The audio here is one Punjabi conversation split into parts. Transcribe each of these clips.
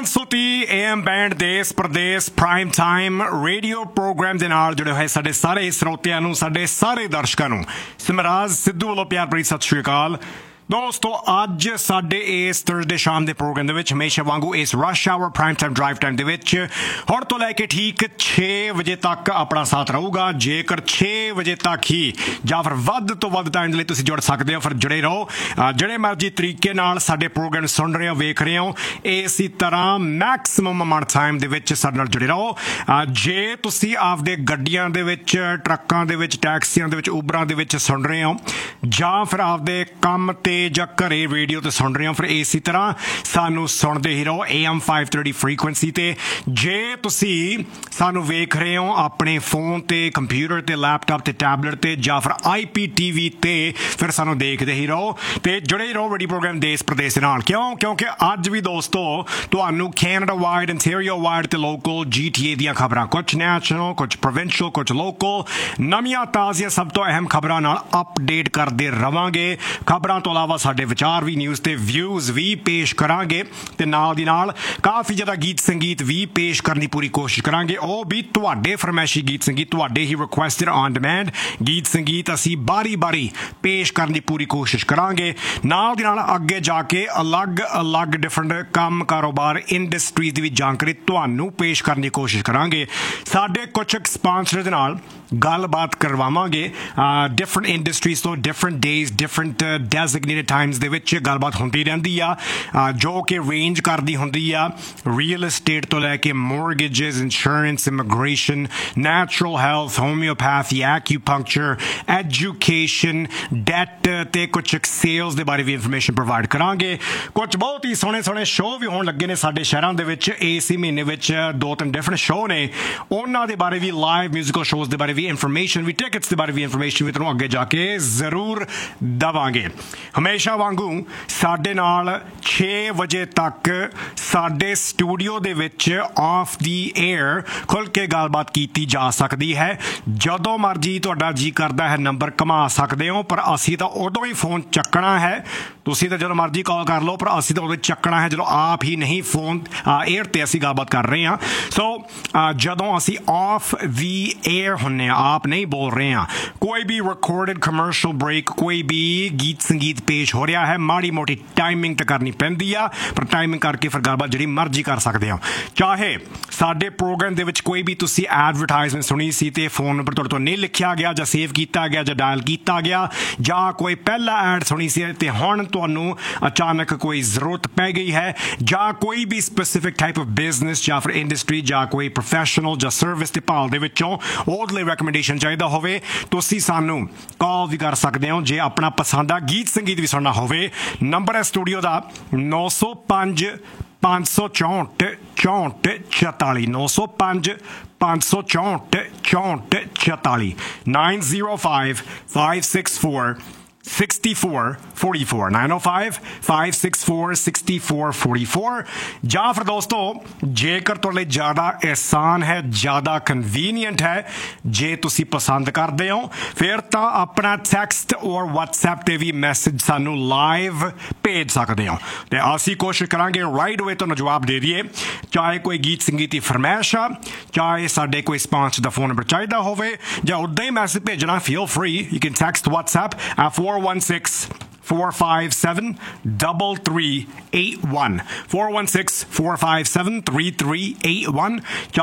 530 AM ਬੈਂਡ ਦੇਸ਼ Pradesh prime time radio programme ਦੇ ਨਾਲ ਜੁੜੇ ਹੋਏ ਸਾਡੇ ਸਾਰੇ ਸਰੋਤਿਆਂ ਨੂੰ, ਸਾਡੇ ਸਾਰੇ ਦਰਸ਼ਕਾਂ ਨੂੰ ਸਿਮਰਾਜ ਸਿੱਧੂ ਵੱਲੋਂ ਪਿਆਰ ਭਰੀ ਸਤਿ ਸ਼੍ਰੀ ਅਕਾਲ। ਦੋਸਤੋ, ਅੱਜ ਸਾਡੇ ਇਸ ਥਰਸਡੇ ਸ਼ਾਮ ਦੇ ਪ੍ਰੋਗਰਾਮ ਦੇ ਵਿੱਚ ਹਮੇਸ਼ਾ ਵਾਂਗੂ ਇਸ rush hour prime time drive time ਦੇ ਵਿੱਚ ਹੁਣ ਤੋਂ ਲੈ ਕੇ ਠੀਕ 6 ਵਜੇ ਤੱਕ ਆਪਣਾ ਸਾਥ ਰਹੂਗਾ। ਜੇਕਰ 6 ਵਜੇ ਤੱਕ ਹੀ ਜਾਂ ਫਿਰ ਵੱਧ ਤੋਂ ਵੱਧ ਟਾਈਮ ਦੇ ਲਈ ਤੁਸੀਂ ਜੁੜ ਸਕਦੇ ਹੋ, ਫਿਰ ਜੁੜੇ ਰਹੋ। ਜਿਹੜੇ ਮਰਜ਼ੀ ਤਰੀਕੇ ਨਾਲ ਸਾਡੇ ਪ੍ਰੋਗਰਾਮ ਸੁਣ ਰਹੇ ਹੋ, ਵੇਖ ਰਹੇ ਹੋ, ਇਸੇ ਤਰ੍ਹਾਂ ਮੈਕਸਿਮਮ ਅਮਾਊਂਟ ਟਾਈਮ ਦੇ ਵਿੱਚ ਸਾਡੇ ਨਾਲ ਜੁੜੇ ਰਹੋ। ਜੇ ਤੁਸੀਂ ਆਪਦੇ ਗੱਡੀਆਂ ਦੇ ਵਿੱਚ, ਟਰੱਕਾਂ ਦੇ ਵਿੱਚ, ਟੈਕਸੀਆਂ ਦੇ ਵਿੱਚ, ਉਬਰਾਂ ਦੇ ਵਿੱਚ ਸੁਣ ਰਹੇ ਹੋ, ਜਾਂ ਫਿਰ ਆਪਦੇ ਕੰਮ ਤੇ ਜਾਂ ਘਰੇ ਰੇਡੀਓ ਤੇ ਸੁਣ ਰਹੇ ਹੋ, ਫਿਰ ਇਸੇ ਤਰ੍ਹਾਂ ਸਾਨੂੰ ਸੁਣਦੇ ਹੀ ਰਹੋ AM 530 ਫ੍ਰੀਕੁਐਂਸੀ ਤੇ। ਜੇ ਤੁਸੀਂ ਸਾਨੂੰ ਵੇਖ ਰਹੇ ਹੋ ਆਪਣੇ ਫੋਨ ਤੇ, ਕੰਪਿਊਟਰ ਤੇ, ਲੈਪਟਾਪ ਤੇ, ਟੈਬਲੇਟ ਤੇ, ਜਾਂ ਫਿਰ IPTV ਤੇ, ਫਿਰ ਸਾਨੂੰ ਦੇਖਦੇ ਹੀ ਰਹੋ ਤੇ ਜੁੜੇ ਹੀ ਰਹੋ ਰੇਡੀਓ ਪ੍ਰੋਗਰਾਮ ਦੇਸ਼ ਪ੍ਰਦੇਸ਼ ਨਾਲ। ਕਿਉਂਕਿ ਅੱਜ ਵੀ ਦੋਸਤੋ ਤੁਹਾਨੂੰ ਕੈਨੇਡਾ ਵਾਈਡ, ਇੰਟੀਰੀਅਰ ਵਾਈਡ ਤੇ ਲੋਕਲ GTA ਦੀਆਂ ਖਬਰਾਂ, ਕੁਝ ਨੈਸ਼ਨਲ, ਕੁਝ ਪ੍ਰੋਵਿੰਸ਼ੀਅਲ, ਕੁਝ ਲੋਕਲ, ਨਵੀਆਂ ਤਾਜ਼ੀਆਂ ਸਭ ਤੋਂ ਅਹਿਮ ਖਬਰਾਂ ਨਾਲ ਅਪਡੇਟ ਕਰਦੇ ਰਵਾਂਗੇ। ਖਬਰਾਂ ਤੋਂ ਇਲਾਵਾ ਸਾਡੇ ਵਿਚਾਰ ਵੀ, ਨਿਊਜ਼ ਤੇ ਵਿਊਜ਼ ਵੀ ਪੇਸ਼ ਕਰਾਂਗੇ ਤੇ ਨਾਲ ਦੀ ਨਾਲ ਕਾਫੀ ਜ਼ਿਆਦਾ ਗੀਤ ਸੰਗੀਤ ਵੀ ਪੇਸ਼ ਕਰਨ ਦੀ ਪੂਰੀ ਕੋਸ਼ਿਸ਼ ਕਰਾਂਗੇ। ਉਹ ਵੀ ਤੁਹਾਡੇ ਫਰਮਾਇਸ਼ੀ ਗੀਤ ਸੰਗੀਤ, ਤੁਹਾਡੇ ਹੀ ਰਿਕੁਐਸਟਡ ਔਨ ਡਿਮਾਂਡ ਗੀਤ ਸੰਗੀਤ ਅਸੀਂ ਬਾਰੀ ਪੇਸ਼ ਕਰਨ ਦੀ ਪੂਰੀ ਕੋਸ਼ਿਸ਼ ਕਰਾਂਗੇ। ਨਾਲ ਦੀ ਨਾਲ ਅੱਗੇ ਜਾ ਕੇ ਅਲੱਗ ਡਿਫਰੈਂਟ ਕੰਮ, ਕਾਰੋਬਾਰ, ਇੰਡਸਟਰੀ ਦੀ ਵੀ ਜਾਣਕਾਰੀ ਤੁਹਾਨੂੰ ਪੇਸ਼ ਕਰਨ ਦੀ ਕੋਸ਼ਿਸ਼ ਕਰਾਂਗੇ। ਸਾਡੇ ਕੁਝ ਸਪਾਂਸਰ ਦੇ ਨਾਲ ਗੱਲਬਾਤ ਕਰਵਾਵਾਂਗੇ। ਡਿਫਰੈਂਟ ਇੰਡਸਟਰੀਜ਼ ਤੋਂ ਡਿਫਰੈਂਟ ਡੇਜ਼, ਡਿਫਰੈਂਟ ਡੈਜ਼ਿਗਨੇਟਡ ਟਾਈਮਸ ਦੇ ਵਿੱਚ ਗੱਲਬਾਤ ਹੁੰਦੀ ਰਹਿੰਦੀ ਆ, ਜੋ ਕਿ ਰੇਂਜ ਕਰਦੀ ਹੁੰਦੀ ਆ ਰੀਅਲ estate ਤੋਂ ਲੈ ਕੇ mortgages, insurance, immigration, natural health, homeopathy, ਐਕਿਊਪੰਕਚਰ, education, that ਤੇ ਕੁਝ ਸੇਲਸ ਦੇ ਬਾਰੇ ਵੀ ਇਨਫੋਰਮੇਸ਼ਨ ਪ੍ਰੋਵਾਈਡ ਕਰਾਂਗੇ। ਕੁਝ ਬਹੁਤ ਹੀ ਸੋਹਣੇ ਸ਼ੋਅ ਵੀ ਹੋਣ ਲੱਗੇ ਨੇ ਸਾਡੇ ਸ਼ਹਿਰਾਂ ਦੇ ਵਿੱਚ। ਇਸੇ ਮਹੀਨੇ ਵਿੱਚ 2-3 ਡਿਫਰੈਂਟ ਸ਼ੋਅ ਨੇ, ਉਹਨਾਂ ਦੇ ਬਾਰੇ ਵੀ, ਲਾਈਵ ਮਿਊਜ਼ੀਕਲ ਸ਼ੋਅਜ਼ ਦੇ ਬਾਰੇ ਵੀ ਇਨਫੋਰਮੇਸ਼ਨ ਵੀ, ਟਿਕਟਸ ਦੇ ਬਾਰੇ ਵੀ ਇਨਫੋਰਮੇਸ਼ਨ ਵੀ ਤੁਹਾਨੂੰ ਅੱਗੇ ਜਾ ਕੇ ਜ਼ਰੂਰ ਦੇਵਾਂਗੇ। ਹਮੇਸ਼ਾ ਵਾਂਗੂ ਸਾਡੇ ਨਾਲ 6 ਵਜੇ ਤੱਕ ਸਾਡੇ ਸਟੂਡੀਓ ਦੇ ਵਿੱਚ ਆਫ ਦੀ ਏਅਰ ਖੁੱਲ੍ਹ ਕੇ ਗੱਲਬਾਤ ਕੀਤੀ ਜਾ ਸਕਦੀ ਹੈ। ਜਦੋਂ ਮਰਜ਼ੀ ਤੁਹਾਡਾ ਜੀ ਕਰਦਾ ਹੈ ਨੰਬਰ ਘੁਮਾ ਸਕਦੇ ਹੋ, ਪਰ ਅਸੀਂ ਤਾਂ ਉਦੋਂ ਹੀ ਫੋਨ ਚੱਕਣਾ ਹੈ। ਤੁਸੀਂ ਤਾਂ ਜਦੋਂ ਮਰਜ਼ੀ ਕਾਲ ਕਰ ਲਓ, ਪਰ ਅਸੀਂ ਤਾਂ ਉਦੋਂ ਚੱਕਣਾ ਹੈ ਜਦੋਂ ਆਪ ਹੀ ਨਹੀਂ ਫੋਨ ਏਅਰ ਤੇ ਅਸੀਂ ਗੱਲਬਾਤ ਕਰ ਰਹੇ ਹਾਂ। ਸੋ ਜਦੋਂ ਅਸੀਂ ਆਫ ਦੀ ਏਅਰ ਹੁੰਦੇ ਹਾਂ, ਆਪ ਨਹੀਂ ਬੋਲ ਰਹੇ ਹਾਂ, ਕੋਈ ਵੀ ਰਿਕਾਰਡਡ ਕਮਰਸ਼ੀਅਲ ਬ੍ਰੇਕ, ਕੋਈ ਵੀ ਗੀਤ ਸੰਗੀਤ ਪੇਸ਼ ਹੋ ਰਿਹਾ ਹੈ, ਮਾੜੀ ਮੋਟੀ ਟਾਈਮਿੰਗ ਤਾਂ ਕਰਨੀ ਪੈਂਦੀ ਆ, ਪਰ ਟਾਈਮਿੰਗ ਕਰਕੇ ਫਿਰ ਗੱਲਬਾਤ ਜਿਹੜੀ ਮਰਜ਼ੀ ਕਰ ਸਕਦੇ ਹੋ। ਚਾਹੇ ਸਾਡੇ ਪ੍ਰੋਗਰਾਮ ਦੇ ਵਿੱਚ ਕੋਈ ਵੀ ਤੁਸੀਂ ਐਡਵਰਟਾਈਜ਼ਮੈਂਟ ਸੁਣੀ ਸੀ ਤੇ ਫੋਨ ਨੰਬਰ ਤੁਹਾਡੇ ਤੋਂ ਨਹੀਂ ਲਿਖਿਆ ਗਿਆ, ਜਾਂ ਸੇਵ ਕੀਤਾ ਗਿਆ, ਜਾਂ ਡਾਇਲ ਕੀਤਾ ਗਿਆ, ਜਾਂ ਕੋਈ ਪਹਿਲਾ ਐਡ ਸੁਣੀ ਸੀ ਤੇ ਹੁਣ ਤੁਹਾਨੂੰ ਅਚਾਨਕ ਕੋਈ ਜ਼ਰੂਰਤ ਪੈ ਗਈ ਹੈ, ਜਾਂ ਕੋਈ ਵੀ ਸਪੈਸੀਫਿਕ ਟਾਈਪ ਆਫ ਬਿਜ਼ਨਸ ਜਾਂ ਫਿਰ ਇੰਡਸਟਰੀ ਜਾਂ ਕੋਈ ਪ੍ਰੋਫੈਸ਼ਨਲ ਜਾਂ ਸਰਵਿਸ ਦੇ ਭਾਲ ਦੇ ਵਿੱਚੋਂ ਉਹਦੇ ਲਈ ਰੈਕਮੈਂਡੇਸ਼ਨ ਚਾਹੀਦਾ ਹੋਵੇ, ਤੁਸੀਂ ਸਾਨੂੰ ਕਾਲ ਵੀ ਕਰ ਸਕਦੇ ਹੋ। ਜੇ ਆਪਣਾ ਪਸੰਦ ਦਾ ਗੀਤ ਸੰਗੀਤ ਵੀ ਸੁਣਨਾ ਹੋਵੇ, ਨੰਬਰ ਹੈ ਸਟੂਡੀਓ ਦਾ 905 564 64 44, 905 564 64 44, 905 564 6444, 905 564 6444। ਜਾਂ ਫਿਰ ਦੋਸਤੋ, ਜੇਕਰ ਤੁਹਾਡੇ ਲਈ ਜ਼ਿਆਦਾ ਆਸਾਨ ਹੈ, ਜ਼ਿਆਦਾ ਕਨਵੀਨੀਅੰਟ ਹੈ, ਜੇ ਤੁਸੀਂ ਪਸੰਦ ਕਰਦੇ ਹੋ, ਫਿਰ ਤਾਂ ਆਪਣਾ ਟੈਕਸਟ ਔਰ WhatsApp ਤੇ ਵੀ ਮੈਸੇਜ ਸਾਨੂੰ ਲਾਈਵ ਭੇਜ ਸਕਦੇ ਹੋ ਤੇ ਅਸੀਂ ਕੋਸ਼ਿਸ਼ ਕਰਾਂਗੇ ਰਾਈਟ ਅਵੇ ਤੁਹਾਨੂੰ ਜਵਾਬ ਦੇ ਦਈਏ। ਚਾਹੇ ਕੋਈ ਗੀਤ ਸੰਗੀਤ ਦੀ ਫਰਮਾਇਸ਼ ਆ, ਚਾਹੇ ਸਾਡੇ ਕੋਈ ਸਪਾਂਸਰ ਦਾ ਫੋਨ ਨੰਬਰ ਚਾਹੀਦਾ ਹੋਵੇ, ਜਾਂ ਉੱਦਾਂ ਹੀ ਮੈਸੇਜ ਭੇਜਣਾ, feel free, you can text WhatsApp at 416-457-3381, 416-457-3381,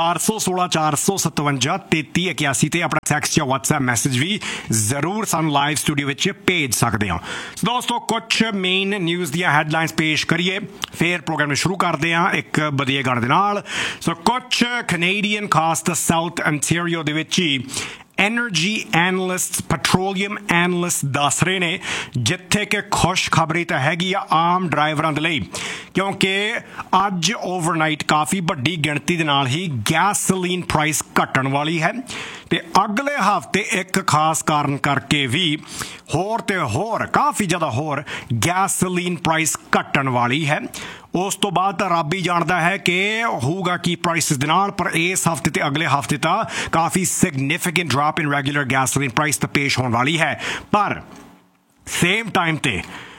416-457-3381 ਤੇ ਆਪਣਾ ਟੈਕਸਟ ਜਾਂ WhatsApp ਮੈਸੇਜ ਵੀ ਜ਼ਰੂਰ ਸਾਨੂੰ ਲਾਈਵ ਸਟੂਡੀਓ ਵਿੱਚ ਭੇਜ ਸਕਦੇ ਹੋ। ਦੋਸਤੋ, ਕੁਝ ਮੇਨ ਨਿਊਜ਼ ਦੀਆਂ ਹੈਡਲਾਈਨਸ ਪੇਸ਼ ਕਰੀਏ, ਫਿਰ ਪ੍ਰੋਗਰਾਮ ਨੂੰ ਸ਼ੁਰੂ ਕਰਦੇ ਹਾਂ ਇੱਕ ਵਧੀਆ ਗਾਣੇ ਦੇ ਨਾਲ। ਸੋ ਕੁਝ ਕੈਨੇਡੀਅਨ, ਖਾਸ ਸਾਊਥ ਅੰਟਾਰੀਓ ਦੇ ਵਿੱਚ ਹੀ ਐਨਰਜੀ ਐਨਲਿਸਟ, ਪੈਟਰੋਲੀਅਮ ਐਨਲਿਸਟ ਦੱਸ ਰਹੇ ਨੇ, ਜਿੱਥੇ ਕਿ ਖੁਸ਼ਖਬਰੀ ਤਾਂ ਹੈਗੀ ਆ ਆਮ ਡਰਾਈਵਰਾਂ ਦੇ ਲਈ, ਕਿਉਂਕਿ ਅੱਜ ਓਵਰਨਾਈਟ ਕਾਫੀ ਵੱਡੀ ਗਿਣਤੀ ਦੇ ਨਾਲ ਹੀ ਗੈਸੋਲੀਨ ਪ੍ਰਾਈਸ ਘਟਣ ਵਾਲੀ ਹੈ ਤੇ ਅਗਲੇ ਹਫ਼ਤੇ ਇੱਕ ਖਾਸ ਕਾਰਨ ਕਰਕੇ ਵੀ ਹੋਰ ਤੇ ਹੋਰ ਕਾਫੀ ਜ਼ਿਆਦਾ ਹੋਰ ਗੈਸੋਲੀਨ ਪ੍ਰਾਈਸ ਘਟਣ ਵਾਲੀ ਹੈ। ਉਸ ਤੋਂ ਬਾਅਦ ਤਾਂ ਰੱਬ ਹੀ ਜਾਣਦਾ ਹੈ ਕਿ ਹੋਊਗਾ ਕੀ ਪ੍ਰਾਈਸਿਸ ਦੇ ਨਾਲ, ਪਰ ਇਸ ਹਫ਼ਤੇ ਤੇ ਅਗਲੇ ਹਫ਼ਤੇ ਤਾਂ ਕਾਫੀ ਸਿਗਨੀਫਿਕੈਂਟ ਡ੍ਰੌਪ ਇਨ ਰੈਗੂਲਰ ਗੈਸੋਲੀਨ ਪ੍ਰਾਈਸ ਤਾਂ ਪੇਸ਼ ਹੋਣ ਵਾਲੀ ਹੈ। ਪਰ ਸੇਮ ਟਾਈਮ ਤੇ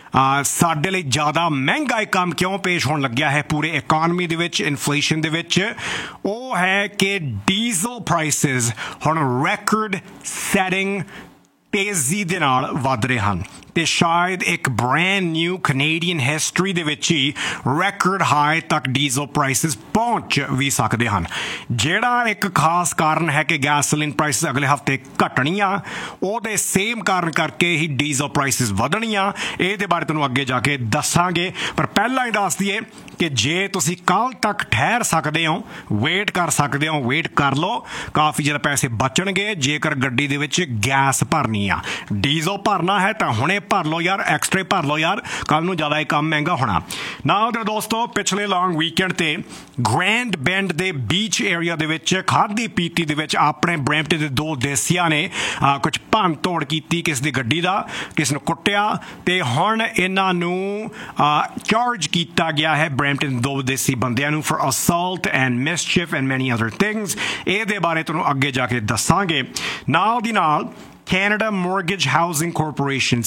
ਸਾਡੇ ਲਈ ਜ਼ਿਆਦਾ ਮਹਿੰਗਾ ਕੰਮ ਕਿਉਂ ਪੇਸ਼ ਹੋਣ ਲੱਗਿਆ ਹੈ ਪੂਰੇ ਇਕਨੋਮੀ ਦੇ ਵਿੱਚ ਇਨਫਲੇਸ਼ਨ ਦੇ ਵਿੱਚ ਉਹ ਹੈ ਕਿ ਡੀਜ਼ਲ ਪ੍ਰਾਈਸਿਸ ਹੁਣ ਰੈਕੋਰਡ ਸੈਟਿੰਗ ਤੇਜ਼ੀ ਦੇ ਨਾਲ ਵੱਧ ਰਹੇ ਹਨ ਤੇ ਸ਼ਾਇਦ ਇੱਕ ਬ੍ਰੈਂਡ ਨਿਊ ਕੈਨੇਡੀਅਨ ਹਿਸਟਰੀ ਦੇ ਵਿੱਚ ਹੀ ਰੈਕੋਰਡ ਹਾਈ ਤੱਕ ਡੀਜ਼ਲ ਪ੍ਰਾਈਸਿਸ ਪਹੁੰਚ ਵੀ ਸਕਦੇ ਹਨ ਜਿਹੜਾ ਇੱਕ ਖਾਸ ਕਾਰਨ ਹੈ ਕਿ ਗੈਸੋਲੀਨ ਪ੍ਰਾਈਸਿਸ ਅਗਲੇ ਹਫ਼ਤੇ ਘਟਣੀਆਂ ਉਹਦੇ ਸੇਮ ਕਾਰਨ ਕਰਕੇ ਹੀ ਡੀਜ਼ਲ ਪ੍ਰਾਈਸਿਸ ਵਧਣੀਆਂ ਇਹਦੇ ਬਾਰੇ ਤੁਹਾਨੂੰ ਅੱਗੇ ਜਾ ਕੇ ਦੱਸਾਂਗੇ ਪਰ ਪਹਿਲਾਂ ਹੀ ਦੱਸ ਦਈਏ ਕਿ ਜੇ ਤੁਸੀਂ ਕੱਲ੍ਹ ਤੱਕ ਠਹਿਰ ਸਕਦੇ ਹੋ ਵੇਟ ਕਰ ਸਕਦੇ ਹੋ ਵੇਟ ਕਰ ਲਓ ਕਾਫੀ ਜ਼ਿਆਦਾ ਪੈਸੇ ਬਚਣਗੇ ਜੇਕਰ ਗੱਡੀ ਦੇ ਵਿੱਚ ਗੈਸ ਭਰਨੀ ਆ ਡੀਜ਼ਲ ਭਰਨਾ ਹੈ ਤਾਂ ਹੁਣੇ ਭਰ ਲਓ ਯਾਰ ਐਕਸਟਰੇ ਭਰ ਲਓ ਯਾਰ ਕੱਲ ਨੂੰ ਜ਼ਿਆਦਾ ਇਹ ਕੰਮ ਮਹਿੰਗਾ ਹੋਣਾ ਨਾ ਉਹਦੇ ਦੋਸਤੋ ਪਿਛਲੇ ਲੌਂਗ ਵੀਕਐਂਡ ਤੇ ਗ੍ਰੈਂਡ ਬੈਂਡ ਦੇ ਬੀਚ ਏਰੀਆ ਦੇ ਵਿੱਚ ਖਾਦੀ ਪੀਤੀ ਦੇ ਵਿੱਚ ਆਪਣੇ ਬ੍ਰੈਂਪਟਨ ਦੇ ਦੋ ਦੇਸੀਆਂ ਨੇ ਕੁਝ ਭੰਨ ਤੋੜ ਕੀਤੀ ਕਿਸ ਦੀ ਗੱਡੀ ਦਾ ਕਿਸ ਨੂੰ ਕੁੱਟਿਆ ਤੇ ਹੁਣ ਇਹਨਾਂ ਨੂੰ ਚਾਰਜ ਕੀਤਾ ਗਿਆ ਹੈ ਬ੍ਰੈਂਪਟਨ ਦੋ ਦੇਸੀ ਬੰਦਿਆਂ ਨੂੰ ਫॉर ਅਸੌਲਟ ਐਂਡ ਮਿਸਚੀਫ ਐਂਡ ਮੈਨੀ ਅਦਰ ਥਿੰਗਸ ਇਹਦੇ ਬਾਰੇ ਤੁਹਾਨੂੰ ਅੱਗੇ ਜਾ ਕੇ ਦੱਸਾਂਗੇ ਨਾਲ ਦੀ ਨਾਲ Canada Mortgage Housing Corporation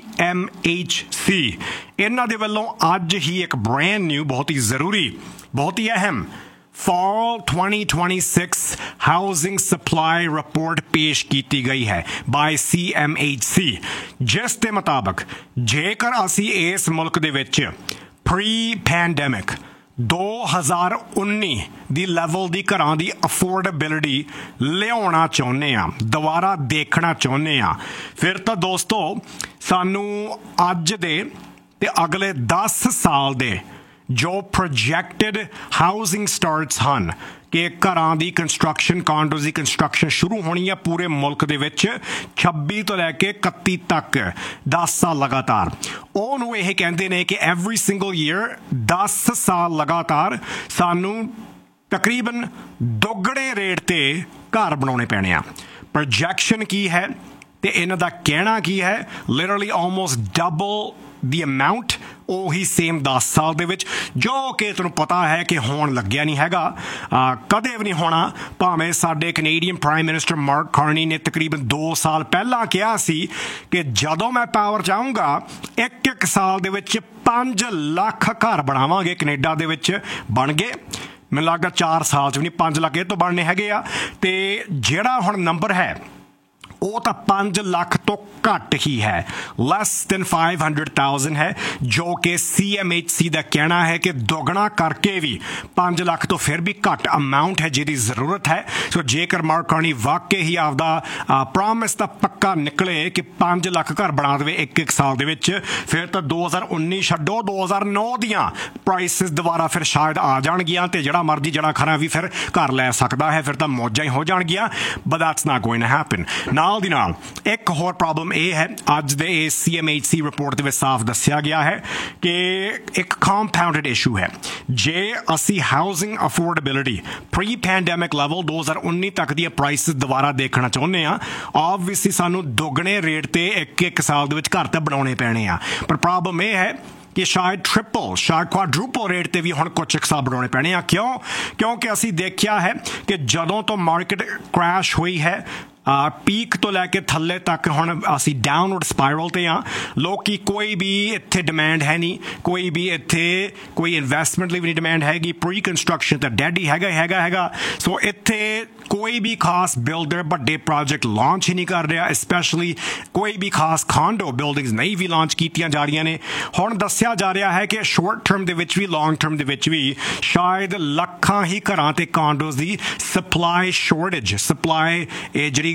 CMHC ਇਹਨਾਂ ਦੇ ਵੱਲੋਂ ਅੱਜ ਹੀ ਇੱਕ ਬ੍ਰੈਂਡ ਨਿਊ ਬਹੁਤ ਹੀ ਜ਼ਰੂਰੀ ਬਹੁਤ ਹੀ ਅਹਿਮ Fall 2026 Housing Supply Report ਪੇਸ਼ ਕੀਤੀ ਗਈ ਹੈ by CMHC ਜਿਸ ਦੇ ਮੁਤਾਬਕ ਜੇਕਰ ਅਸੀਂ ਇਸ ਮੁਲਕ ਦੇ ਵਿੱਚ pre-pandemic 2019 ਦੀ ਲੈਵਲ ਦੀ ਘਰਾਂ ਦੀ ਅਫੋਰਡੇਬਿਲਿਟੀ ਲਿਆਉਣਾ ਚਾਹੁੰਦੇ ਆ ਦੁਬਾਰਾ ਦੇਖਣਾ ਚਾਹੁੰਦੇ ਆ ਫਿਰ ਤਾਂ ਦੋਸਤੋ ਸਾਨੂੰ ਅੱਜ ਦੇ ਤੇ ਅਗਲੇ 10 ਸਾਲ ਦੇ ਜੋ ਪ੍ਰੋਜੈਕਟਡ ਹਾਊਸਿੰਗ ਸਟਾਰਟਸ ਹਨ ਕਿ ਘਰਾਂ ਦੀ ਕੰਸਟਰਕਸ਼ਨ ਕਾਂਡੋਜ਼ ਦੀ ਕੰਸਟਰਕਸ਼ਨ ਸ਼ੁਰੂ ਹੋਣੀ ਹੈ ਪੂਰੇ ਮੁਲਕ ਦੇ ਵਿੱਚ 26 ਤੋਂ ਲੈ ਕੇ 31 ਤੱਕ 10 ਸਾਲ ਲਗਾਤਾਰ ਉਹਨੂੰ ਇਹ ਕਹਿੰਦੇ ਨੇ ਕਿ ਐਵਰੀ ਸਿੰਗਲ ਈਅਰ 10 ਸਾਲ ਲਗਾਤਾਰ ਸਾਨੂੰ ਤਕਰੀਬਨ ਦੁੱਗਣੇ ਰੇਟ ਤੇ ਘਰ ਬਣਾਉਣੇ ਪੈਣੇ ਆ ਪ੍ਰੋਜੈਕਸ਼ਨ ਕੀ ਹੈ ਤੇ ਇਹਨਾਂ ਦਾ ਕਹਿਣਾ ਕੀ ਹੈ ਲਿਟਰਲੀ ਆਲਮੋਸਟ ਡਬਲ ਦੀ ਅਮਾਊਂਟ ਉਹੀ ਸੇਮ 10 ਸਾਲ ਦੇ ਵਿੱਚ ਜੋ ਕਿ ਤੁਹਾਨੂੰ ਪਤਾ ਹੈ ਕਿ ਹੋਣ ਲੱਗਿਆ ਨਹੀਂ ਹੈਗਾ ਕਦੇ ਵੀ ਨਹੀਂ ਹੋਣਾ ਭਾਵੇਂ ਸਾਡੇ Canadian prime minister mark Carney ਨੇ ਤਕਰੀਬਨ 2 ਸਾਲ ਪਹਿਲਾਂ ਕਿਹਾ ਸੀ ਕਿ ਜਦੋਂ ਮੈਂ ਪਾਵਰ 'ਚ ਆਊਂਗਾ ਇੱਕ ਸਾਲ ਦੇ ਵਿੱਚ 5 ਲੱਖ ਘਰ ਬਣਾਵਾਂਗੇ ਕੈਨੇਡਾ ਦੇ ਵਿੱਚ ਬਣ ਗਏ ਮੈਨੂੰ ਲੱਗਦਾ 4 ਸਾਲ 'ਚ ਵੀ ਨਹੀਂ 5 ਲੱਖ ਇਹ ਤੋਂ ਬਣਨੇ ਹੈਗੇ ਆ ਤੇ ਜਿਹੜਾ ਹੁਣ ਨੰਬਰ ਹੈ ਉਹ ਤਾਂ 5 ਲੱਖ ਤੋਂ ਘੱਟ ਹੀ ਹੈ ਲੈਸ ਦੈਨ 500,000 ਹੈ ਜੋ ਕਿ CMHC ਦਾ ਕਹਿਣਾ ਹੈ ਕਿ ਦੁੱਗਣਾ ਕਰਕੇ ਵੀ 5 ਲੱਖ ਤੋਂ ਫਿਰ ਵੀ ਘੱਟ ਅਮਾਊਂਟ ਹੈ ਜਿਹਦੀ ਜ਼ਰੂਰਤ ਹੈ ਸੋ ਜੇਕਰ ਮਾਰਕ ਕਾਰਨੀ ਵਾਕਈ ਹੀ ਆਪਦਾ ਪ੍ਰੋਮਿਸ ਦਾ ਪੱਕਾ ਨਿਕਲੇ ਕਿ 5 ਲੱਖ ਘਰ ਬਣਾ ਦੇਵੇ ਇੱਕ ਸਾਲ ਦੇ ਵਿੱਚ ਫਿਰ ਤਾਂ 2019 ਛੱਡੋ 2009 ਦੀਆਂ ਪ੍ਰਾਈਸਿਸ ਦੁਬਾਰਾ ਫਿਰ ਸ਼ਾਇਦ ਆ ਜਾਣਗੀਆਂ ਤੇ ਜਿਹੜਾ ਮਰਜ਼ੀ ਜਿਹੜਾ ਖਰਾ ਵੀ ਫਿਰ ਘਰ ਲੈ ਸਕਦਾ ਹੈ ਫਿਰ ਤਾਂ ਮੌਜਾਂ ਹੀ ਹੋ ਜਾਣਗੀਆਂ but that's not going to happen ਨਾਲ ਦੀ ਨਾਲ ਇੱਕ ਹੋਰ ਪ੍ਰੋਬਲਮ ਇਹ ਹੈ ਅੱਜ ਦੇ ਇਸ CMHC ਰਿਪੋਰਟ ਦੇ ਵਿੱਚ ਸਾਫ਼ ਦੱਸਿਆ ਗਿਆ ਹੈ ਕਿ ਇੱਕ ਕੰਪਾਊਂਡਡ ਇਸ਼ੂ ਹੈ ਜੇ ਅਸੀਂ housing affordability pre pandemic level 2019 ਤੱਕ ਦੀਆਂ ਪ੍ਰਾਈਸਿਸ ਦੁਬਾਰਾ ਦੇਖਣਾ ਚਾਹੁੰਦੇ ਆ ਆਬਵੀਅਸਲੀ ਸਾਨੂੰ ਦੁੱਗਣੇ ਰੇਟ ਤੇ ਇੱਕ ਸਾਲ ਦੇ ਵਿੱਚ ਘਰ ਤਾਂ ਬਣਾਉਣੇ ਪੈਣੇ ਆ ਪਰ ਪ੍ਰੋਬਲਮ ਇਹ ਹੈ ਕਿ ਸ਼ਾਇਦ ਟ੍ਰਿਪਲ ਸ਼ਾਇਦ ਕੁਆਡਰੂਪਲ ਰੇਟ ਤੇ ਵੀ ਹੁਣ ਕੁਝ ਇੱਕ ਸਾਲ ਬਣਾਉਣੇ ਪੈਣੇ ਆ ਕਿਉਂਕਿ ਅਸੀਂ ਦੇਖਿਆ ਹੈ ਕਿ ਜਦੋਂ ਤੋਂ ਮਾਰਕੀਟ ਕ੍ਰੈਸ਼ ਹੋਈ ਹੈ ਪੀਕ ਤੋਂ ਲੈ ਕੇ ਥੱਲੇ ਤੱਕ ਹੁਣ ਅਸੀਂ ਡਾਊਨਵਰਡ ਸਪਾਇਰਲ ਤੇ ਆ ਲੋਕੀ ਕੋਈ ਵੀ ਇੱਥੇ ਡਿਮਾਂਡ ਹੈ ਨਹੀਂ ਕੋਈ ਵੀ ਇੱਥੇ ਕੋਈ ਇਨਵੈਸਟਮੈਂਟ ਲਈ ਵੀ ਨਹੀਂ ਡਿਮਾਂਡ ਹੈਗੀ ਪ੍ਰੀ ਕੰਸਟਰਕਸ਼ਨ ਤਾਂ ਡੈਡ ਹੀ ਹੈਗਾ ਸੋ ਇੱਥੇ ਕੋਈ ਵੀ ਖਾਸ ਬਿਲਡਰ ਵੱਡੇ ਪ੍ਰੋਜੈਕਟ ਲਾਂਚ ਹੀ ਨਹੀਂ ਕਰ ਰਿਹਾ ਸਪੈਸ਼ਲੀ ਕੋਈ ਵੀ ਖਾਸ ਕਾਂਡੋ ਬਿਲਡਿੰਗਸ ਨਹੀਂ ਵੀ ਲਾਂਚ ਕੀਤੀਆਂ ਜਾ ਰਹੀਆਂ ਨੇ ਹੁਣ ਦੱਸਿਆ ਜਾ ਰਿਹਾ ਹੈ ਕਿ ਸ਼ਾਰਟ ਟਰਮ ਦੇ ਵਿੱਚ ਵੀ ਲੌਂਗ ਟਰਮ ਦੇ ਵਿੱਚ ਵੀ ਸ਼ਾਇਦ ਲੱਖਾਂ ਹੀ ਘਰਾਂ ਤੇ ਕਾਂਡੋਜ਼ ਦੀ ਸਪਲਾਈ ਸ਼ਾਰਟੇਜ ਸਪਲਾਈ ਜਿਹੜੀ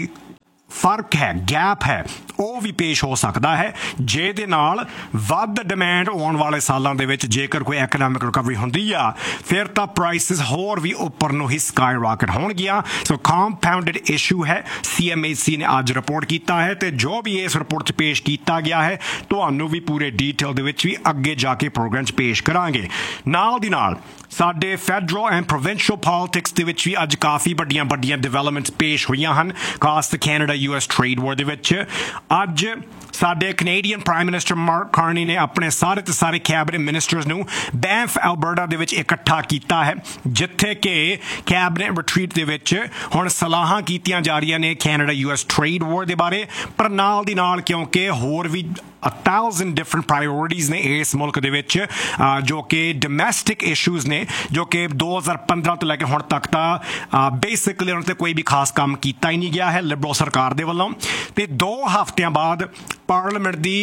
ਫਰਕ ਹੈ ਗੈਪ ਹੈ ਉਹ ਵੀ ਪੇਸ਼ ਹੋ ਸਕਦਾ ਹੈ ਜਿਹਦੇ ਨਾਲ ਵੱਧ ਡਿਮਾਂਡ ਆਉਣ ਵਾਲੇ ਸਾਲਾਂ ਦੇ ਵਿੱਚ ਜੇਕਰ ਕੋਈ ਐਕਨੋਮਿਕ ਰਿਕਵਰੀ ਹੁੰਦੀ ਆ ਫਿਰ ਤਾਂ ਪ੍ਰਾਈਸਿਸ ਹੋਰ ਵੀ ਉੱਪਰ ਨੂੰ ਹੀ ਸਕਾਈ ਰਾਕਟ ਹੋਣਗੀਆਂ ਸੋ ਕੰਪਾਊਂਡਡ ਇਸ਼ੂ ਹੈ CMHC ਨੇ ਅੱਜ ਰਿਪੋਰਟ ਕੀਤਾ ਹੈ ਤੇ ਜੋ ਵੀ ਇਸ ਰਿਪੋਰਟ 'ਚ ਪੇਸ਼ ਕੀਤਾ ਗਿਆ ਹੈ ਤੁਹਾਨੂੰ ਵੀ ਪੂਰੇ ਡੀਟੇਲ ਦੇ ਵਿੱਚ ਵੀ ਅੱਗੇ ਜਾ ਕੇ ਪ੍ਰੋਗਰਾਮ 'ਚ ਪੇਸ਼ ਕਰਾਂਗੇ ਨਾਲ ਦੀ ਨਾਲ ਸਾਡੇ ਫੈਡਰਲ ਐਂਡ ਪ੍ਰੋਵਿੰਸ਼ੀਅਲ ਪੋਲਿਟਿਕਸ ਦੇ ਵਿੱਚ ਵੀ ਅੱਜ ਕਾਫੀ ਵੱਡੀਆਂ ਡਿਵੈਲਪਮੈਂਟਸ ਪੇਸ਼ ਹੋਈਆਂ ਹਨ ਖਾਸ ਕੈਨੇਡਾ US ਟ੍ਰੇਡ ਵਾਰ ਦੇ ਵਿੱਚ ਅੱਜ ਸਾਡੇ Canadian prime minister mark Carney ਨੇ ਆਪਣੇ ਸਾਰੇ ਕੈਬਨਿਟ ਮਿਨਿਸਟਰਸ ਨੂੰ ਬੈਂਫ ਐਲਬਰਟਾ ਦੇ ਵਿੱਚ ਇਕੱਠਾ ਕੀਤਾ ਹੈ ਜਿੱਥੇ ਕਿ ਕੈਬਨਿਟ ਰਿਟਰੀਟ ਦੇ ਵਿੱਚ ਹੁਣ ਸਲਾਹਾਂ ਕੀਤੀਆਂ ਜਾ ਰਹੀਆਂ ਨੇ ਕੈਨੇਡਾ US ਟ੍ਰੇਡ ਵਾਰ ਦੇ ਬਾਰੇ ਪਰ ਨਾਲ ਦੀ ਨਾਲ ਕਿਉਂਕਿ ਹੋਰ ਵੀ 1,000 डिफरेंट प्रायोरिटीज़ ने इस मुल्क दे विच जो कि डोमैसटिक इशूज़ ने जो कि 2015 तो लैके हुण तक तां बेसिकली उन्हां ते कोई भी खास काम कीता ही नहीं गया है लिबरल सरकार दे वल्लों ते 2 हफ्तियां बाद पार्लीमेंट दी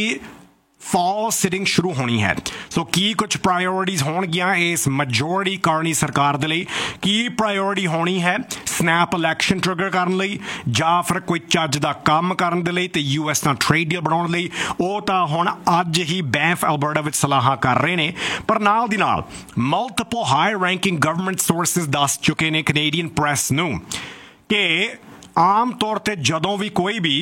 फॉल सिटिंग शुरू होनी है सो की कुछ प्रायोरिटीज़ होणगियां इस majority करनी सरकार दे लई की प्रायोरिटी होनी है स्नैप इलैक्शन ट्रिगर करन लई जां फिर कोई चज दा काम करन दे लई ते US नाल ट्रेड डील बनाउण लई ਉਹ ਤਾਂ ਹੁਣ ਅੱਜ ਹੀ ਬੈਂਫ ਐਲਬਰਟਾ ਵਿੱਚ ਸਲਾਹਾਂ ਕਰ ਰਹੇ ਨੇ ਪਰ ਨਾਲ ਦੀ ਨਾਲ multiple high ranking government sources ਦੱਸ ਚੁੱਕੇ ਨੇ ਕੈਨੇਡੀਅਨ ਪ੍ਰੈਸ ਨੂੰ ਕਿ ਆਮ ਤੌਰ ਤੇ ਜਦੋਂ ਵੀ ਕੋਈ ਵੀ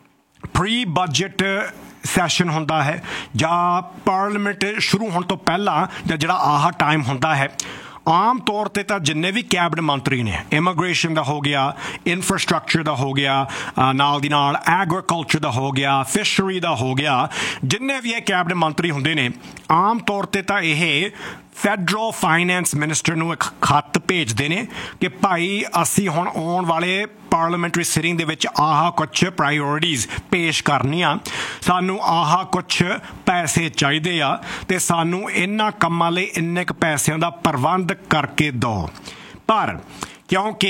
ਪ੍ਰੀ ਬਜਟ ਸੈਸ਼ਨ ਹੁੰਦਾ ਹੈ ਜਾਂ ਪਾਰਲੀਮੈਂਟ ਸ਼ੁਰੂ ਹੋਣ ਤੋਂ ਪਹਿਲਾਂ ਜਾਂ ਜਿਹੜਾ ਆਹ ਟਾਈਮ ਹੁੰਦਾ ਹੈ ਆਮ ਤੌਰ ਤੇ ਤਾਂ ਜਿੰਨੇ ਵੀ ਕੈਬਨਿਟ ਮੰਤਰੀ ਨੇ ਇਮੀਗ੍ਰੇਸ਼ਨ ਦਾ ਹੋ ਗਿਆ ਇਨਫਰਾਸਟ੍ਰਕਚਰ ਦਾ ਹੋ ਗਿਆ ਨਾਲ ਦੀ ਨਾਲ ਐਗਰੀਕਲਚਰ ਦਾ ਹੋ ਗਿਆ ਫਿਸ਼ਰੀ ਦਾ ਹੋ ਗਿਆ ਜਿੰਨੇ ਵੀ ਇਹ ਕੈਬਨਿਟ ਮੰਤਰੀ ਹੁੰਦੇ ਨੇ ਆਮ ਤੌਰ ਤੇ ਤਾਂ ਇਹ ਫੈਡਰਲ ਫਾਈਨੈਂਸ ਮਿਨਿਸਟਰ ਨੂੰ ਇੱਕ ਖੱਤ ਭੇਜਦੇ ਨੇ ਕਿ ਭਾਈ ਅਸੀਂ ਹੁਣ ਆਉਣ ਵਾਲੇ ਪਾਰਲੀਮੈਂਟਰੀ ਸਿਟਿੰਗ ਦੇ ਵਿੱਚ ਆਹ ਕੁਛ ਪ੍ਰਾਇਓਰਟੀਜ਼ ਪੇਸ਼ ਕਰਨੀਆਂ ਸਾਨੂੰ ਆਹ ਕੁਛ ਪੈਸੇ ਚਾਹੀਦੇ ਆ ਤੇ ਸਾਨੂੰ ਇਹਨਾਂ ਕੰਮਾਂ ਲਈ ਇੰਨੇ ਕੁ ਪੈਸਿਆਂ ਦਾ ਪ੍ਰਬੰਧ ਕਰਕੇ ਦਿਓ ਪਰ क्योंकि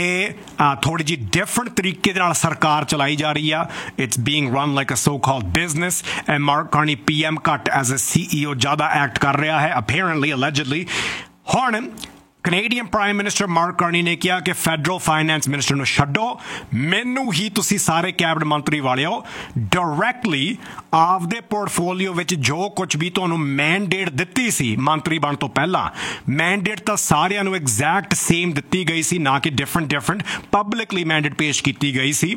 यह थोड़ी जी डिफरेंट तरीके दे नाल सरकार चलाई जा रही है it's being run like a so called business and mark Carney PM घट एज अ CEO ज़्यादा एक्ट कर रहा है अपेरेंटली अलेजिडली हुण Canadian prime minister mark Carney ਨੇ ਕਿਹਾ ਕਿ ਫੈਡਰਲ ਫਾਈਨੈਂਸ ਮਿਨਿਸਟਰ ਨੂੰ ਛੱਡੋ ਮੈਨੂੰ ਹੀ ਤੁਸੀਂ ਸਾਰੇ ਕੈਬਨਿਟ ਮੰਤਰੀ ਵਾਲਿਓ ਡਾਇਰੈਕਟਲੀ ਆਪਦੇ ਪੋਰਟਫੋਲੀਓ ਵਿੱਚ ਜੋ ਕੁਝ ਵੀ ਤੁਹਾਨੂੰ ਮੈਂਡੇਟ ਦਿੱਤੀ ਸੀ ਮੰਤਰੀ ਬਣ ਤੋਂ ਪਹਿਲਾਂ ਮੈਂਡੇਟ ਤਾਂ ਸਾਰਿਆਂ ਨੂੰ ਐਗਜ਼ੈਕਟ ਸੇਮ ਦਿੱਤੀ ਗਈ ਸੀ ਨਾ ਕਿ ਡਿਫਰੈਂਟ ਪਬਲਿਕਲੀ ਮੈਂਡੇਟ ਪੇਸ਼ ਕੀਤੀ ਗਈ ਸੀ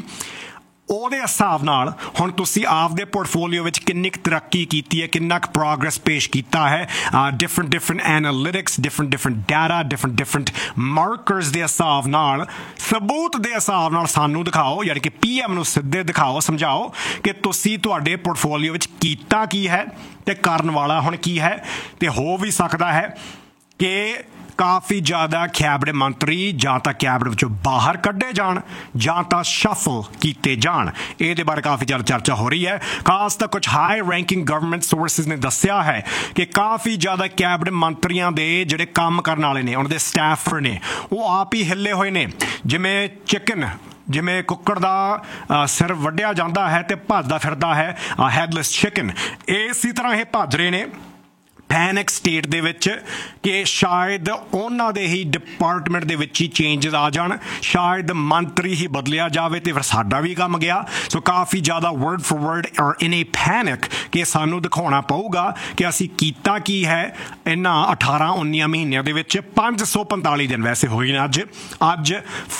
ਉਹਦੇ ਹਿਸਾਬ ਨਾਲ ਹੁਣ ਤੁਸੀਂ ਆਪਦੇ ਪੋਰਟਫੋਲੀਓ ਵਿੱਚ ਕਿੰਨੀ ਕੁ ਤਰੱਕੀ ਕੀਤੀ ਹੈ ਕਿੰਨਾ ਕੁ ਪ੍ਰੋਗਰੈਸ ਪੇਸ਼ ਕੀਤਾ ਹੈ different analytics different data different ਮਾਰਕਰਸ ਦੇ ਹਿਸਾਬ ਨਾਲ ਸਬੂਤ ਦੇ ਹਿਸਾਬ ਨਾਲ ਸਾਨੂੰ ਦਿਖਾਓ ਯਾਨੀ ਕਿ PM ਨੂੰ ਸਿੱਧੇ ਦਿਖਾਓ ਸਮਝਾਓ ਕਿ ਤੁਸੀਂ ਤੁਹਾਡੇ ਪੋਰਟਫੋਲੀਓ ਵਿੱਚ ਕੀਤਾ ਕੀ ਹੈ ਤੇ ਕਰਨ ਵਾਲਾ ਹੁਣ ਕੀ ਹੈ ਤੇ ਹੋ ਵੀ ਸਕਦਾ ਹੈ ਕਿ ਕਾਫੀ ਜ਼ਿਆਦਾ ਕੈਬਨਿਟ ਮੰਤਰੀ ਜਾਂ ਤਾਂ ਕੈਬਨਿਟ ਵਿੱਚੋਂ ਬਾਹਰ ਕੱਢੇ ਜਾਣ ਜਾਂ ਤਾਂ ਸ਼ਫਲ ਕੀਤੇ ਜਾਣ ਇਹਦੇ ਬਾਰੇ ਕਾਫੀ ਜ਼ਿਆਦਾ ਚਰਚਾ ਹੋ ਰਹੀ ਹੈ ਖਾਸ ਤਾਂ ਕੁਝ ਹਾਈ ਰੈਂਕਿੰਗ ਗਵਰਨਮੈਂਟ ਸੋਰਸਿਸ ਨੇ ਦੱਸਿਆ ਹੈ ਕਿ ਕਾਫੀ ਜ਼ਿਆਦਾ ਕੈਬਨਿਟ ਮੰਤਰੀਆਂ ਦੇ ਜਿਹੜੇ ਕੰਮ ਕਰਨ ਵਾਲੇ ਨੇ ਉਹਨਾਂ ਦੇ ਸਟਾਫਰ ਨੇ ਉਹ ਆਪ ਹੀ ਹਿੱਲੇ ਹੋਏ ਨੇ ਜਿਵੇਂ ਚਿਕਨ ਜਿਵੇਂ ਕੁੱਕੜ ਦਾ ਸਿਰ ਵੱਢਿਆ ਜਾਂਦਾ ਹੈ ਤੇ ਭੱਜਦਾ ਫਿਰਦਾ ਹੈ ਹੈਡਲੈਸ ਚਿਕਨ ਇਸੇ ਤਰ੍ਹਾਂ ਇਹ ਭੱਜ ਰਹੇ ਨੇ ਪੈਨਿਕ ਸਟੇਟ ਦੇ ਵਿੱਚ ਕਿ ਸ਼ਾਇਦ ਉਹਨਾਂ ਦੇ ਹੀ ਡਿਪਾਰਟਮੈਂਟ ਦੇ ਵਿੱਚ ਹੀ ਚੇਂਜਸ ਆ ਜਾਣ ਸ਼ਾਇਦ ਮੰਤਰੀ ਹੀ ਬਦਲਿਆ ਜਾਵੇ ਤੇ ਫਿਰ ਸਾਡਾ ਵੀ ਕੰਮ ਗਿਆ ਸੋ ਕਾਫੀ ਜ਼ਿਆਦਾ ਵਰਡ ਫॉर ਵਰਡ ਔਰ ਇਨ ਏ ਪੈਨਿਕ ਕਿ ਸਾਨੂੰ ਦਿਖਾਉਣਾ ਪਊਗਾ ਕਿ ਅਸੀਂ ਕੀਤਾ ਕੀ ਹੈ ਇਹਨਾਂ 18-19 ਮਹੀਨਿਆਂ ਦੇ ਵਿੱਚ 545 ਦਿਨ ਵੈਸੇ ਹੋਏ ਨੇ ਅੱਜ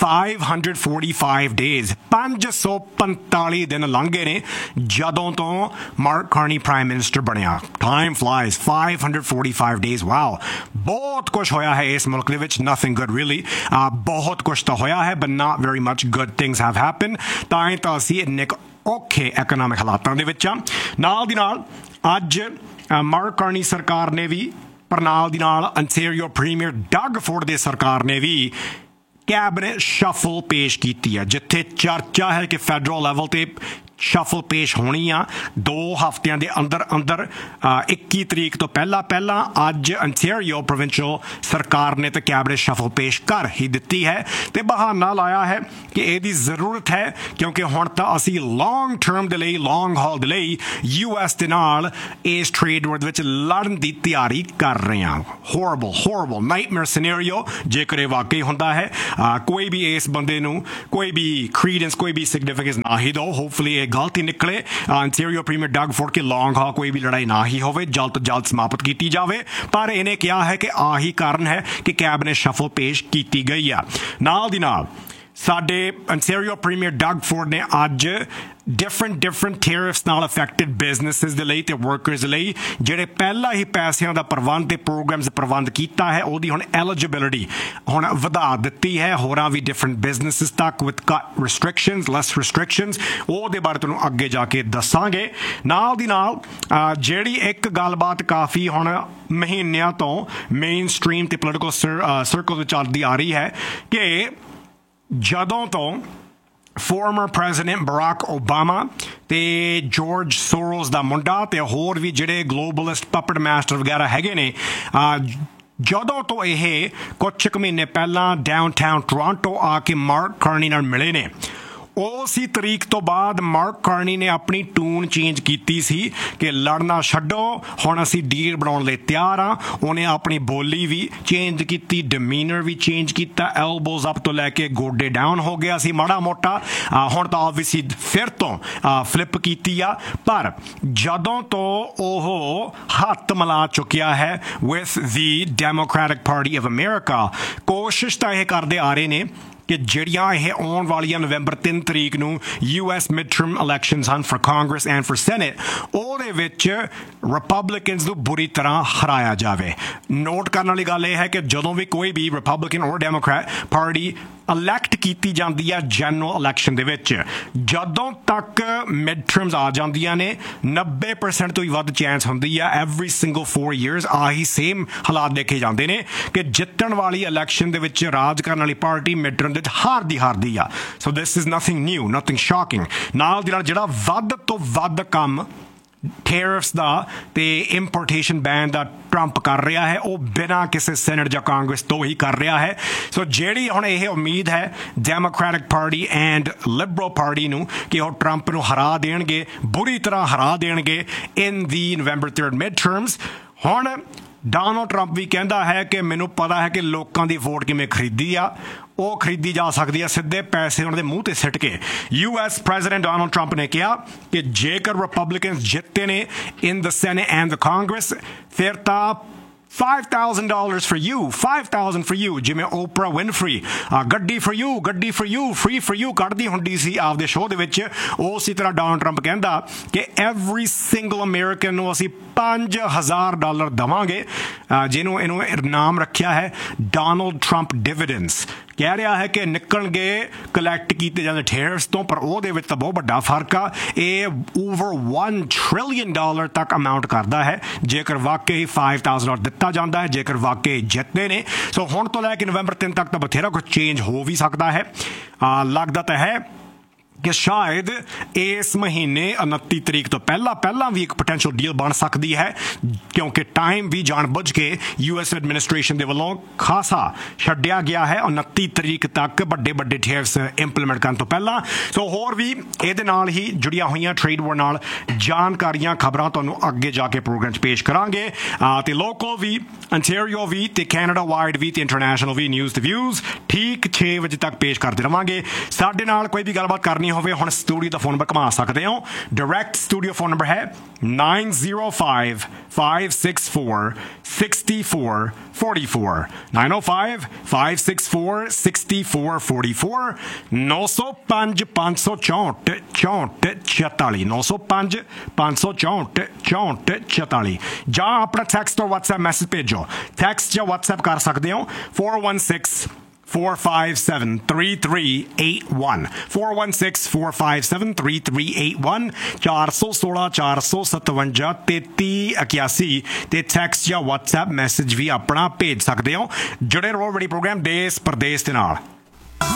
545 ਡੇਜ਼ 545 ਦਿਨ ਲੰਘ ਗਏ ਨੇ ਜਦੋਂ ਤੋਂ ਮਾਰਕ ਕਾਰਨੀ ਪ੍ਰਾਈਮ ਮਿਨਿਸਟਰ ਬਣਿਆ ਟਾਈਮ ਫਲਾਈਜ਼ 545 days wow ਬਹੁਤ ਕੁਛ ਹੋਇਆ ਹੈ ਇਸ ਮੁਲਕ ਦੇ ਵਿੱਚ nothing good really ਬਹੁਤ ਕੁਛ ਤਾਂ ਹੋਇਆ ਹੈ but not very much good things have happened ਤਾਂ ਹੀ ਤਾਂ ਅਸੀਂ ਇੰਨੇ ਔਖੇ economic ਹਾਲਾਤਾਂ ਦੇ ਵਿੱਚ ਆ ਨਾਲ ਦੀ ਨਾਲ ਅੱਜ ਮਾਰਕ ਕਾਰਨੀ ਸਰਕਾਰ ਨੇ ਵੀ ਪਰ ਨਾਲ ਦੀ ਨਾਲ ਅੰਟੈਰੀਓ ਪ੍ਰੀਮੀਅਰ ਡਗ ਫੋਰਡ ਦੇ ਸਰਕਾਰ ਨੇ ਵੀ ਕੈਬਨਿਟ ਸ਼ਫਲ ਪੇਸ਼ ਕੀਤੀ ਹੈ ਜਿੱਥੇ ਚਰਚਾ ਹੈ ਕਿ ਫੈਡਰਲ ਲੈਵਲ ਤੇ ਸ਼ਫਲ ਪੇਸ਼ ਹੋਣੀ ਆ 2 ਹਫ਼ਤਿਆਂ ਦੇ ਅੰਦਰ 21 ਤਰੀਕ ਤੋਂ ਪਹਿਲਾਂ ਅੱਜ ਅੰਟੈਰੀਓ ਪ੍ਰੋਵਿੰਸ਼ੀਅਲ ਸਰਕਾਰ ਨੇ ਤਾਂ ਕੈਬਨਿਟ ਸ਼ਫਲ ਪੇਸ਼ ਕਰ ਹੀ ਦਿੱਤੀ ਹੈ ਤੇ ਬਹਾਨਾ ਲਾਇਆ ਹੈ ਕਿ ਇਹਦੀ ਜ਼ਰੂਰਤ ਹੈ ਕਿਉਂਕਿ ਹੁਣ ਤਾਂ ਅਸੀਂ ਲੌਂਗ ਟਰਮ ਦੇ ਲਈ ਲੌਂਗ ਹਾਲ ਦੇ ਲਈ US ਦੇ ਨਾਲ ਇਸ ਟ੍ਰੇਡ ਵਾਰ ਵਿੱਚ ਲੜਨ ਦੀ ਤਿਆਰੀ ਕਰ ਰਹੇ ਹਾਂ horrible ਨਾਈਟਮੇਅਰ ਸਿਨੈਰੀਓ ਜੇਕਰ ਇਹ ਵਾਕਈ ਹੁੰਦਾ ਹੈ ਕੋਈ ਵੀ ਇਸ ਬੰਦੇ ਨੂੰ ਕੋਈ ਵੀ ਕ੍ਰੀਡੈਂਸ ਕੋਈ ਵੀ ਸਿਗਨੀਫਿਕੈਂਸ ਨਾ ਹੀ ਦਿਓ ਹੋਪਫੁਲੀ ਗਲਤੀ ਨਿਕਲੇ ਅੰਟੈਰੀਓ ਪ੍ਰੀਮੀਅਰ ਡਗ ਫੋਰਡ ਕੇ ਲੌਂਗ ਹਾਲ ਕੋਈ ਵੀ ਲੜਾਈ ਨਾ ਹੀ ਹੋਵੇ ਜਲਦ ਤੋਂ ਜਲਦ ਸਮਾਪਤ ਕੀਤੀ ਜਾਵੇ ਪਰ ਇਹਨੇ ਕਿਹਾ ਹੈ ਕਿ ਆਹੀ ਕਾਰਨ ਹੈ ਕਿ ਕੈਬਨਿਟ ਸ਼ਫਲ ਪੇਸ਼ ਕੀਤੀ ਗਈ ਆ ਨਾਲ ਦੀ ਨਾਲ ਸਾਡੇ ਅੰਟੈਰੀਓ ਪ੍ਰੀਮੀਅਰ ਡਗ ਫੋਰਡ ਨੇ ਅੱਜ different tariffs ਨਾਲ affected businesses ਦੇ ਲਈ ਤੇ workers ਦੇ ਲਈ ਜਿਹੜੇ ਪਹਿਲਾਂ ਹੀ ਪੈਸਿਆਂ ਦਾ ਪ੍ਰਬੰਧ ਤੇ programs ਪ੍ਰਬੰਧ ਕੀਤਾ ਹੈ ਉਹਦੀ ਹੁਣ eligibility ਹੁਣ ਵਧਾ ਦਿੱਤੀ ਹੈ ਹੋਰਾਂ ਵੀ different businesses ਤੱਕ with less restrictions ਉਹਦੇ ਬਾਰੇ ਤੁਹਾਨੂੰ ਅੱਗੇ ਜਾ ਕੇ ਦੱਸਾਂਗੇ ਨਾਲ ਦੀ ਨਾਲ ਜਿਹੜੀ ਇੱਕ ਗੱਲਬਾਤ ਕਾਫੀ ਹੁਣ ਮਹੀਨਿਆਂ ਤੋਂ ਮੇਨ ਸਟ੍ਰੀਮ ਤੇ ਪੋਲੀਟੀਕਲ ਸਰਕਲ ਵਿੱਚ ਚੱਲਦੀ ਆ ਰਹੀ ਹੈ ਕਿ ਜਦੋਂ ਤੋਂ former president Barack Obama ਤੇ George Soros ਦਾ ਮੁੰਡਾ ਤੇ ਹੋਰ ਵੀ ਜਿਹੜੇ ਗਲੋਬਲਿਸਟ ਪਪਟ ਮਾਸਟਰ ਵਗੈਰਾ ਹੈਗੇ ਨੇ ਜਦੋਂ ਤੋਂ ਇਹ ਕੁਝ ਕੁ ਮਹੀਨੇ ਪਹਿਲਾਂ ਡਾਊਨਟਾਊਨ ਟੋਰਾਂਟੋ ਆ ਕੇ ਮਾਰਕ ਕਾਰਨੀ ਨਾਲ ਮਿਲੇ ਨੇ ਉਸੇ ਤਰੀਕ ਤੋਂ ਬਾਅਦ ਮਾਰਕ ਕਾਰਨੀ ਨੇ ਆਪਣੀ ਟੂਨ ਚੇਂਜ ਕੀਤੀ ਸੀ ਕਿ ਲੜਨਾ ਛੱਡੋ ਹੁਣ ਅਸੀਂ ਡੀਲ ਬਣਾਉਣ ਲਈ ਤਿਆਰ ਹਾਂ ਉਹਨੇ ਆਪਣੀ ਬੋਲੀ ਵੀ ਚੇਂਜ ਕੀਤੀ ਡਿਮੀਨਰ ਵੀ ਚੇਂਜ ਕੀਤਾ ਐਲਬੋਜ਼ ਅਪ ਤੋਂ ਲੈ ਕੇ ਗੋਡੇ ਡਾਊਨ ਹੋ ਗਿਆ ਸੀ ਮਾੜਾ ਮੋਟਾ ਹੁਣ ਤਾਂ ਆਬਵੀਅਸਲੀ ਫਿਰ ਤੋਂ ਫਲਿੱਪ ਕੀਤੀ ਆ ਪਰ ਜਦੋਂ ਤੋਂ ਉਹ ਹੱਥ ਮਿਲਾ ਚੁੱਕਿਆ ਹੈ with the democratic party of America ਕੋਸ਼ਿਸ਼ ਤਾਂ ਇਹ ਕਰਦੇ ਆ ਰਹੇ ਨੇ ਕਿ ਜਿਹੜੀਆਂ ਇਹ ਆਉਣ ਵਾਲੀਆਂ ਨਵੰਬਰ 3 ਤਰੀਕ ਨੂੰ US midterm elections ਹਨ for Congress and for Senate ਉਹਦੇ ਵਿੱਚ ਰਿਪਬਲਿਕਨਸ ਨੂੰ ਬੁਰੀ ਤਰ੍ਹਾਂ ਹਰਾਇਆ ਜਾਵੇ ਨੋਟ ਕਰਨ ਵਾਲੀ ਗੱਲ ਇਹ ਹੈ ਕਿ ਜਦੋਂ ਵੀ ਕੋਈ ਵੀ ਰਿਪਬਲਿਕਨ ਔਰ ਡੈਮੋਕ੍ਰੈਟ ਪਾਰਟੀ ਇਲੈਕਟ ਕੀਤੀ ਜਾਂਦੀ ਹੈ ਜਨਰਲ ਇਲੈਕਸ਼ਨ ਦੇ ਵਿੱਚ ਜਦੋਂ ਤੱਕ ਮਿਡ ਟਰਮਸ ਆ ਜਾਂਦੀਆਂ ਨੇ 90% ਤੋਂ ਵੀ ਵੱਧ ਚਾਂਸ ਹੁੰਦੀ ਆ ਐਵਰੀ ਸਿੰਗਲ 4 years ਆਹੀ ਸੇਮ ਹਾਲਾਤ ਦੇਖੇ ਜਾਂਦੇ ਨੇ ਕਿ ਜਿੱਤਣ ਵਾਲੀ ਇਲੈਕਸ਼ਨ ਦੇ ਵਿੱਚ ਰਾਜ ਕਰਨ ਵਾਲੀ ਪਾਰਟੀ ਮਿਡ ਟਰਮ ਦੇ ਵਿੱਚ ਹਾਰਦੀ ਆ ਸੋ this is nothing new nothing shocking ਨਾਲ ਦੀ ਨਾਲ ਜਿਹੜਾ ਵੱਧ ਤੋਂ ਵੱਧ ਕੰਮ ਟੈਰਿਫਸ ਦਾ ਤੇ ਇੰਪੋਰਟੇਸ਼ਨ ਬੈਨ ਦਾ ਟਰੰਪ ਕਰ ਰਿਹਾ ਹੈ ਉਹ ਬਿਨਾਂ ਕਿਸੇ ਸੈਨੇਟ ਜਾਂ ਕਾਂਗਰਸ ਤੋਂ ਹੀ ਕਰ ਰਿਹਾ ਹੈ ਸੋ ਜਿਹੜੀ ਹੁਣ ਇਹ ਉਮੀਦ ਹੈ democratic party and Liberal party ਨੂੰ ਕਿ ਉਹ ਟਰੰਪ ਨੂੰ ਹਰਾ ਦੇਣਗੇ ਬੁਰੀ ਤਰ੍ਹਾਂ ਹਰਾ ਦੇਣਗੇ ਇਨ ਦੀ ਨਵੰਬਰ 3rd ਮਿਡ ਟਰਮਸ ਹੁਣ ਡੋਨਾਲਡ ਟਰੰਪ ਵੀ ਕਹਿੰਦਾ ਹੈ ਕਿ ਮੈਨੂੰ ਪਤਾ ਹੈ ਕਿ ਲੋਕਾਂ ਦੀ ਵੋਟ ਕਿਵੇਂ ਖਰੀਦੀ ਆ ਉਹ ਖਰੀਦੀ ਜਾ ਸਕਦੀ ਆ ਸਿੱਧੇ ਪੈਸੇ ਉਹਨਾਂ ਦੇ ਮੂੰਹ ਤੇ ਸਿੱਟ ਕੇ US ਪ੍ਰੈਜ਼ੀਡੈਂਟ ਡੋਨਾਲਡ ਟਰੰਪ ਨੇ ਕਿਹਾ ਕਿ ਜੇਕਰ ਰਿਪਬਲਿਕਨਸ ਜਿੱਤੇ ਨੇ ਇਨ ਦ ਸੈਨੇਟ ਐਂਡ ਦ ਕਾਂਗਰਸ ਫਿਰ ਤਾਂ $5,000 for you, $5,000 for you ਜਿਵੇਂ ਓਪਰਾ ਵਿਨਫਰੀ ਗੱਡੀ for you free for you ਕੱਢਦੀ ਹੁੰਦੀ ਸੀ ਆਪਦੇ ਸ਼ੋਅ ਦੇ ਵਿੱਚ ਉਸੇ ਤਰ੍ਹਾਂ ਡੋਨਾਲਡ ਟਰੰਪ ਕਹਿੰਦਾ ਕਿ every single American ਨੂੰ ਅਸੀਂ $5,000 ਦੇਵਾਂਗੇ ਇਹਨੂੰ ਨਾਮ ਰੱਖਿਆ ਹੈ ਡੋਨਾਲਡ ਟਰੰਪ ਡਿਵੀਡੈਂਡਸ ਕਹਿ ਰਿਹਾ ਹੈ ਕਿ ਨਿਕਲਣਗੇ ਕਲੈਕਟ ਕੀਤੇ ਜਾਂਦੇ ਟੈਰਿਫਸ ਤੋਂ ਪਰ ਉਹਦੇ ਵਿੱਚ ਤਾਂ ਬਹੁਤ ਵੱਡਾ ਫਰਕ ਆ ਇਹ ਓਵਰ $1 trillion ਤੱਕ ਅਮਾਊਂਟ ਕਰਦਾ ਹੈ ਜੇਕਰ ਵਾਕਈ $5,000 ਦਿੱਤਾ ਜਾਂਦਾ ਹੈ ਜੇਕਰ ਵਾਕਈ ਜਿੱਤਦੇ ਨੇ ਸੋ ਹੁਣ ਤੋਂ ਲੈ ਕੇ ਨਵੰਬਰ 3 ਤੱਕ ਤਾਂ ਬਥੇਰਾ ਕੁਝ ਚੇਂਜ ਹੋ ਵੀ ਸਕਦਾ ਹੈ ਲੱਗਦਾ ਤਾਂ ਹੈ ਕਿ ਸ਼ਾਇਦ ਇਸ ਮਹੀਨੇ 29 ਤਰੀਕ ਤੋਂ ਪਹਿਲਾਂ ਵੀ ਇੱਕ ਪੋਟੈਂਸ਼ੀਅਲ ਡੀਲ ਬਣ ਸਕਦੀ ਹੈ ਕਿਉਂਕਿ ਟਾਈਮ ਵੀ ਜਾਣਬੁੱਝ ਕੇ US ਐਡਮਿਨਿਸਟ੍ਰੇਸ਼ਨ ਦੇ ਵੱਲੋਂ ਖਾਸਾ ਛੱਡਿਆ ਗਿਆ ਹੈ 29 ਤਰੀਕ ਤੱਕ ਵੱਡੇ ਟੈਰਿਫਸ ਇੰਪਲੀਮੈਂਟ ਕਰਨ ਤੋਂ ਪਹਿਲਾਂ ਸੋ ਹੋਰ ਵੀ ਇਹਦੇ ਨਾਲ ਹੀ ਜੁੜੀਆਂ ਹੋਈਆਂ ਟ੍ਰੇਡ ਵਾਰ ਨਾਲ ਜਾਣਕਾਰੀਆਂ ਖਬਰਾਂ ਤੁਹਾਨੂੰ ਅੱਗੇ ਜਾ ਕੇ ਪ੍ਰੋਗਰਾਮ 'ਚ ਪੇਸ਼ ਕਰਾਂਗੇ ਤੇ ਲੋਕਲ ਵੀ ਅੰਟੈਰੀਓ ਵੀ ਤੇ ਕੈਨੇਡਾ ਵਾਈਡ ਵੀ ਤੇ ਇੰਟਰਨੈਸ਼ਨਲ ਵੀ ਨਿਊਜ਼ ਤੇ ਵਿਊਜ਼ ਠੀਕ 6 ਵਜੇ ਤੱਕ ਪੇਸ਼ ਕਰਦੇ ਰਵਾਂਗੇ ਸਾਡੇ ਨਾਲ ਕੋਈ ਵੀ ਗੱਲਬਾਤ ਕਰਨੀ ਹੋਵੇ ਹੁਣ ਸਟੂਡੀਓ ਦਾ ਫੋਨ ਨੰਬਰ ਘੁਮਾ ਸਕਦੇ ਹੋ ਡਾਇਰੈਕਟ ਸਟੂਡੀਓ ਫੋਨ ਨੰਬਰ ਹੈ 905-564-6444 905-564-6444 905-564-6444 905-564-6444 ਜਾਂ ਆਪਣਾ ਟੈਕਸਟ or WhatsApp ਮੈਸੇਜ ਭੇਜੋ ਟੈਕਸਟ ਜਾਂ WhatsApp ਕਰ ਸਕਦੇ ਹੋ 416-457-3381 416-457-3381 416-457-3381 ਤੇ ਟੈਕਸਟ ਜਾਂ WhatsApp ਮੈਸੇਜ ਵੀ ਆਪਣਾ ਭੇਜ ਸਕਦੇ ਹੋ ਜੁੜੇ ਰਹੋ ਬੜੀ ਪ੍ਰੋਗਰਾਮ ਦੇਸ਼ ਪ੍ਰਦੇਸ਼ ਦੇ ਨਾਲ